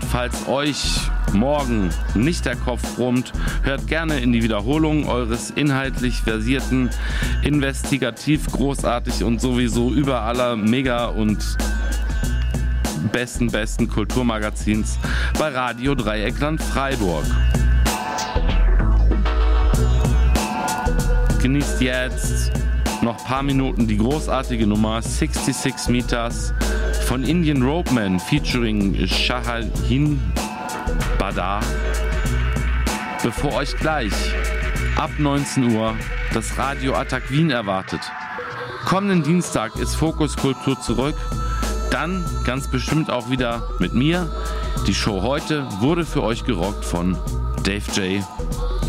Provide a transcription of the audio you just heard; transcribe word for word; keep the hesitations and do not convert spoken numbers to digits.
Und falls euch morgen nicht der Kopf brummt, hört gerne in die Wiederholung eures inhaltlich versierten, investigativ, großartig und sowieso über aller Mega- und besten, besten Kulturmagazins bei Radio Dreieckland Freiburg. Genießt jetzt noch ein paar Minuten die großartige Nummer sechsundsechzig Meters von Indian Ropeman featuring Shahin Badar, bevor euch gleich ab neunzehn Uhr das Radio Attack Wien erwartet. Kommenden Dienstag ist Fokus Kultur zurück, dann ganz bestimmt auch wieder mit mir. Die Show heute wurde für euch gerockt von Dave J.